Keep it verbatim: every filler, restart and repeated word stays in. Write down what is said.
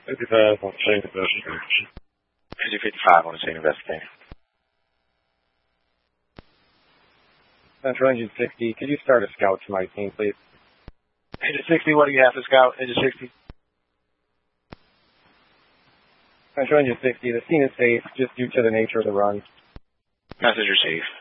fifty-five on the same investigating. Engine fifty-five on the scene investigating. Central Engine sixty, could you start a scout to my team, please? Engine sixty, what do you have for scout? Engine sixty. Central Engine sixty, the scene is safe, just due to the nature of the run. Message received.